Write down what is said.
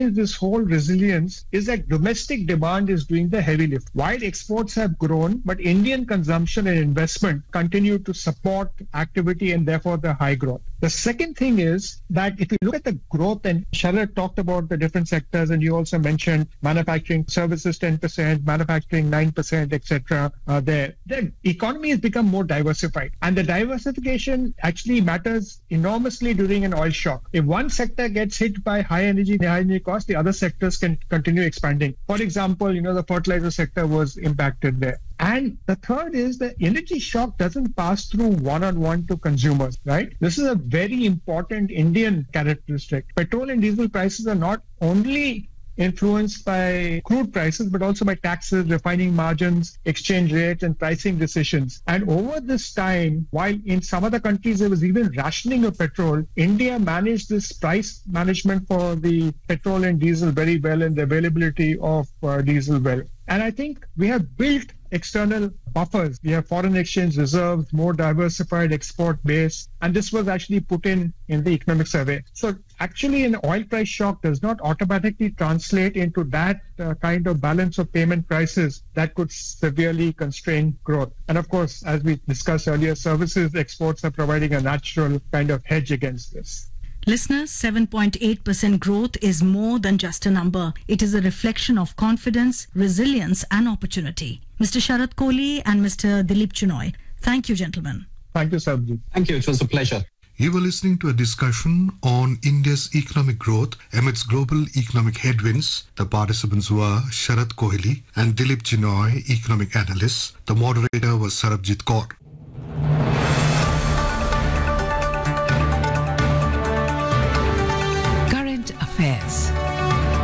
this whole resilience is that domestic demand is doing the heavy lift. While exports have grown, but Indian consumption and investment continue to support activity and therefore the high growth. The second thing is that if you look at the growth, and Sharad talked about the different sectors, and you also mentioned manufacturing services 10%, manufacturing 9%, etc. The economy has become more diversified, and the diversification actually matters enormously during an oil shock. If one sector gets hit by high energy cost, the other sectors can continue expanding. For example, the fertilizer sector was impacted there. And the third is the energy shock doesn't pass through one-on-one to consumers, right? This is a very important Indian characteristic. Petrol and diesel prices are not only influenced by crude prices, but also by taxes, refining margins, exchange rates, and pricing decisions. And over this time, while in some other countries there was even rationing of petrol, India managed this price management for the petrol and diesel very well, and the availability of diesel well. And I think we have built external buffers. We have foreign exchange reserves, more diversified export base, and this was actually put in the economic survey. So actually an oil price shock does not automatically translate into that kind of balance of payment prices that could severely constrain growth. And of course, as we discussed earlier, services exports are providing a natural kind of hedge against this. Listeners, 7.8% growth is more than just a number. It is a reflection of confidence, resilience and opportunity. Mr. Sharad Kohli and Mr. Dilip Chinoy. Thank you, gentlemen. Thank you, Sarabjit. Thank you. It was a pleasure. You were listening to a discussion on India's economic growth amidst global economic headwinds. The participants were Sharad Kohli and Dilip Chinoy, economic analysts. The moderator was Sarabjit Kaur.